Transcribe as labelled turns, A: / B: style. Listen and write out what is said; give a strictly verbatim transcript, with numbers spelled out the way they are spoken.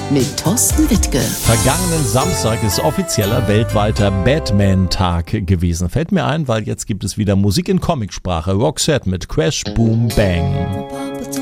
A: mit Thorsten Wittke.
B: Vergangenen Samstag ist offizieller weltweiter Batman-Tag gewesen. Fällt mir ein, weil jetzt gibt es wieder Musik in Comicsprache. Roxette mit Crash Boom Bang.